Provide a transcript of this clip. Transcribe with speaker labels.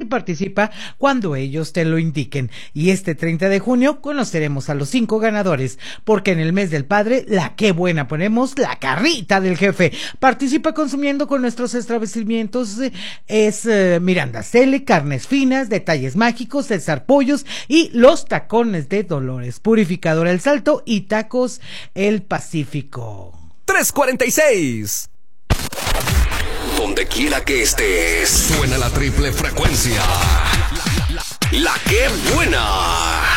Speaker 1: participa cuando ellos te lo indiquen. Y este 30 de junio conoceremos a los 5 ganadores, porque en el mes del padre, la qué buena ponemos, la carrita del jefe. Participa consumiendo con nuestros establecimientos, Miranda Cele, Carnes Finas, Detalles Mágicos, César Pollos y Los Tacones de Dolores, Purificadora El Salto y Tacos El Pacífico.
Speaker 2: 346. Donde quiera que estés, suena la triple frecuencia. La que buena.